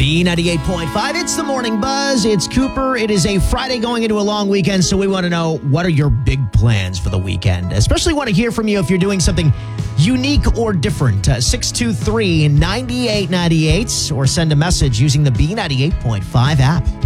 B98.5, it's the Morning Buzz. It's Cooper. It is a Friday going into a long weekend, so we want to know, what are your big plans for the weekend? Especially want to hear from you if you're doing something unique or different. 623-9898, or send a message using the B98.5 app.